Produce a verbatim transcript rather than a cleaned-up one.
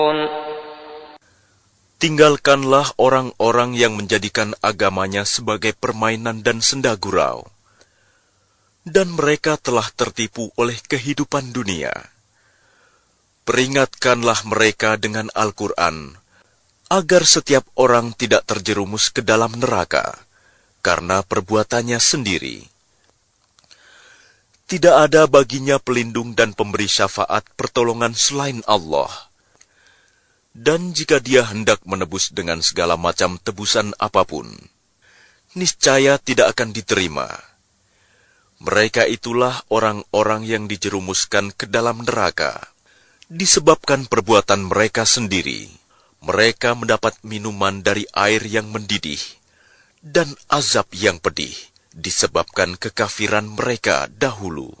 Tinggalkanlah orang-orang yang menjadikan agamanya sebagai permainan dan senda gurau, dan mereka telah tertipu oleh kehidupan dunia. Peringatkanlah mereka dengan Al-Quran, agar setiap orang tidak terjerumus ke dalam neraka, karena perbuatannya sendiri. Tidak ada baginya pelindung dan pemberi syafaat pertolongan selain Allah. Dan jika dia hendak menebus dengan segala macam tebusan apapun, niscaya tidak akan diterima. Mereka itulah orang-orang yang dijerumuskan ke dalam neraka, disebabkan perbuatan mereka sendiri. Mereka mendapat minuman dari air yang mendidih, dan azab yang pedih, disebabkan kekafiran mereka dahulu.